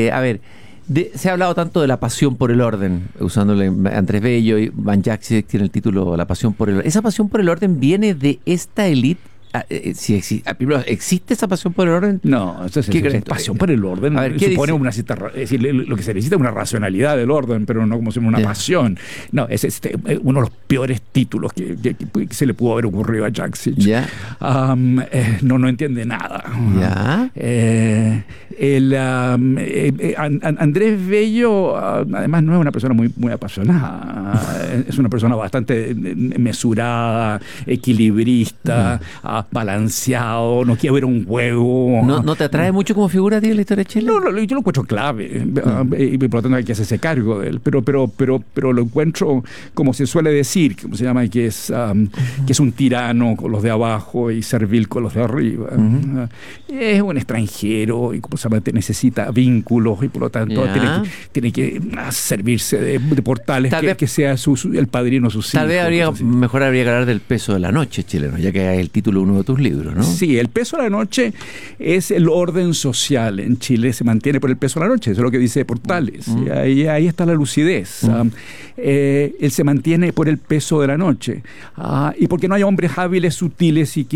A ver, se ha hablado tanto de la pasión por el orden, usándole Andrés Bello y Van Jackson tiene el título La pasión por el orden. ¿Esa pasión por el orden viene de esta élite? Primero, ¿existe esa pasión por el orden? No, eso es pasión por el orden. A ver, ¿qué supone dice? una cierta, es decir, lo que se necesita es una racionalidad del orden, pero no como si fuera una pasión. No, es uno de los peores títulos que se le pudo haber ocurrido a Jaksic. ¿Ya? No entiende nada. ¿Ya? Andrés Bello, además, no es una persona muy apasionada. Es una persona bastante mesurada, equilibrista, balanceado, no quiere ver un huevo. ¿No te atrae mucho como figura, tío, la historia de Chile? No, yo lo encuentro clave, y por lo tanto hay que hacerse cargo de él, pero lo encuentro, como se suele decir, como se llama, que es un tirano con los de abajo y servil con los de arriba. Es un extranjero y, como se llama, necesita vínculos y por lo tanto tiene que servirse de portales que sea el padrino de sus hijos. Tal vez mejor habría que hablar del peso de la noche chileno, ya que es el título de uno de tus libros, ¿no? Sí, el peso de la noche es el orden social en Chile, se mantiene por el peso de la noche, eso es lo que dice Portales. Y ahí está la lucidez. Él se mantiene por el peso de la noche. Y porque no hay hombres hábiles, sutiles y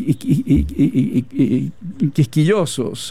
quisquillosos.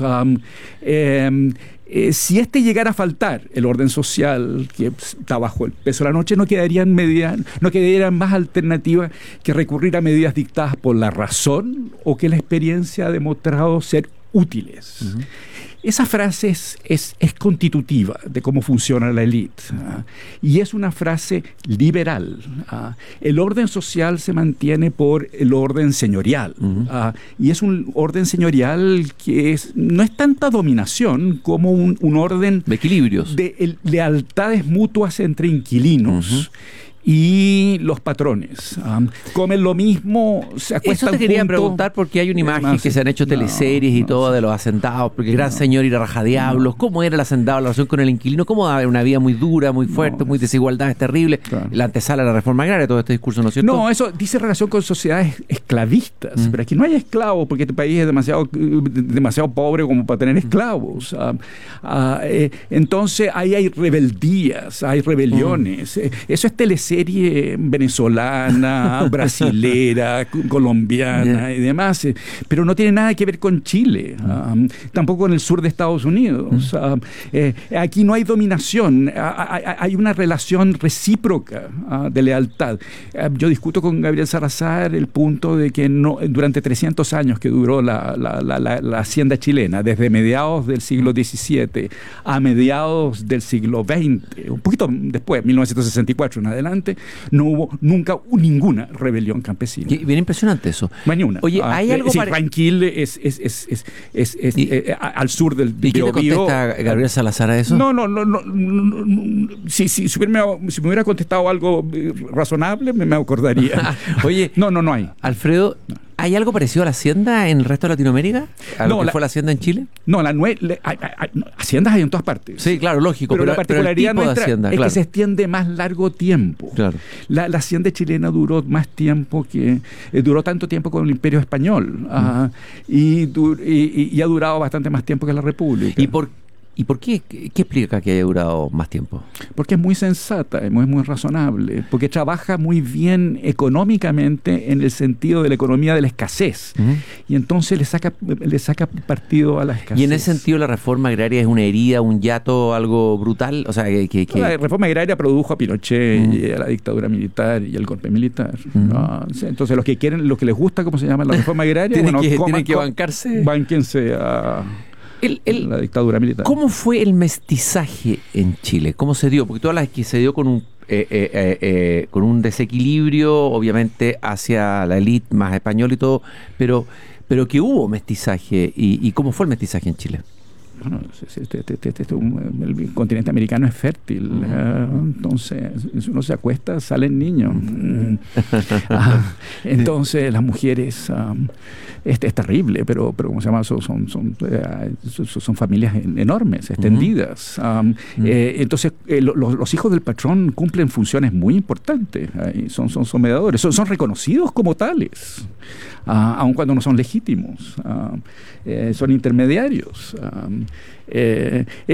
Si llegara a faltar, el orden social que está bajo el peso de la noche, no quedarían más alternativas que recurrir a medidas dictadas por la razón o que la experiencia ha demostrado ser útiles. Esa frase es constitutiva de cómo funciona la élite, y es una frase liberal. El orden social se mantiene por el orden señorial, y es un orden señorial que no es tanta dominación como un orden de equilibrios, de lealtades mutuas entre inquilinos. Y los patrones comen lo mismo, se acuestan. Eso te quería juntos. preguntar, porque hay una imagen que se han hecho teleseries y todo de los hacendados, porque Gran Señor y la Rajadiablos, ¿cómo era el hacendado, la relación con el inquilino? ¿Cómo era una vida muy dura, muy fuerte, muy desigualdades terribles? Claro. La antesala de la reforma agraria, todo este discurso, ¿no es cierto? No, eso dice relación con sociedades esclavistas, pero aquí no hay esclavos porque este país es demasiado pobre como para tener esclavos. Entonces ahí hay rebeldías, hay rebeliones. Eso es teleserie venezolana, brasilera, colombiana y demás, pero no tiene nada que ver con Chile, tampoco con el sur de Estados Unidos. Aquí no hay dominación, hay una relación recíproca de lealtad. Yo discuto con Gabriel Salazar el punto de que durante 300 años que duró la hacienda chilena, desde mediados del siglo XVII a mediados del siglo XX, un poquito después, 1964 en adelante, no hubo nunca ninguna rebelión campesina. Bien impresionante eso. No hay ni una. Oye, hay algo Ranquil es al sur del Biobío. ¿Y qué le contesta Gabriel Salazar a eso? No. Si me hubiera contestado algo razonable, me acordaría. Oye, no hay. Alfredo, ¿hay algo parecido a la hacienda en el resto de Latinoamérica? ¿A lo que fue la hacienda en Chile? No, haciendas hay en todas partes. Sí, claro, lógico. Pero la particularidad nuestra hacienda, es que se extiende más largo tiempo. Claro. La hacienda chilena duró más tiempo duró tanto tiempo con el Imperio Español, y ha durado bastante más tiempo que la República. ¿Y por qué? ¿Qué explica que haya durado más tiempo? Porque es muy sensata, es muy razonable, porque trabaja muy bien económicamente en el sentido de la economía de la escasez, y entonces le saca partido a la escasez. ¿Y en ese sentido la reforma agraria es una herida, un hiato, algo brutal? O sea, La reforma agraria produjo a Pinochet y a la dictadura militar y al golpe militar. Entonces los que les gusta, ¿cómo se llama? La reforma agraria, tienen que bancarse. Bánquense a la dictadura militar. ¿Cómo fue el mestizaje en Chile? ¿Cómo se dio? Porque tú hablas que se dio con un desequilibrio, obviamente, hacia la élite más española y todo, pero que hubo mestizaje. ¿Y cómo fue el mestizaje en Chile? Bueno, el continente americano es fértil, entonces si uno se acuesta salen niños. Entonces las mujeres, es terrible, pero ¿cómo se llama? Son familias enormes, extendidas. Entonces los hijos del patrón cumplen funciones muy importantes, son mediadores, son reconocidos como tales, aun cuando no son legítimos, son intermediarios.